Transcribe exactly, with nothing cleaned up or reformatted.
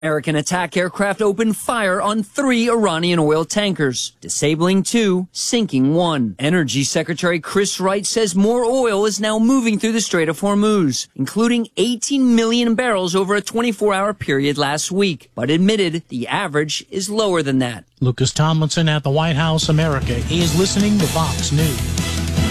American attack aircraft opened fire on three Iranian oil tankers, disabling two, sinking one. Energy Secretary Chris Wright says more oil is now moving through the Strait of Hormuz, including eighteen million barrels over a twenty-four hour period last week, but admitted the average is lower than that. Lucas Tomlinson at the White House. America is listening to Fox News.